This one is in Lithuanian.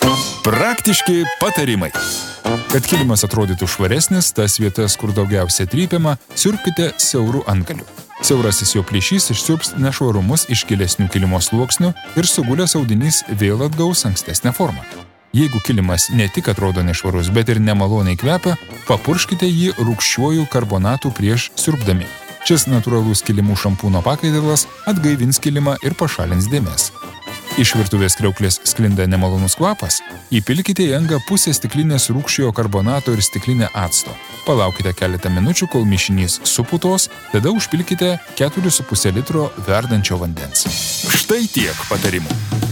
Praktiški patarimai. Kad kilimas atrodytų švaresnis, tas vietas, kur daugiausia trypiama, siurbkite siaurų antgalių. Siaurasis jo plyšys išsiurbs nešvarumus iš gilesnių kilimo sluoksnių ir sugulęs audinys vėl atgaus ankstesnę formą. Jeigu kilimas ne tik atrodo nešvarus, bet ir nemaloniai kvepia, papurškite jį rūgščiuoju karbonatu prieš siurbdami. Šis natūralus kilimų šampūno pakaitalas atgaivins kilimą ir pašalins dėmes. Iš virtuvės kriauklės sklinda nemalonus kvapas, įpilkite į angą pusę stiklinės rūgščiojo karbonato ir stiklinę acto. Palaukite keletą minučių, kol mišinys suputos, tada užpilkite 4,5 litro verdančio vandens. Štai tiek patarimų.